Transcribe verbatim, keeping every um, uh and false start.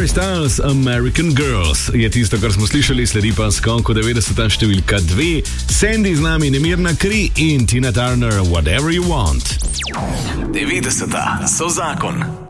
Harry Styles, American Girls je tisto, kar smo slišali, sledi pa skok v devetdeseta številka dve, Sandy z nami, Nemirna kri in Tina Turner, Whatever You Want. devetdeseta so zakon.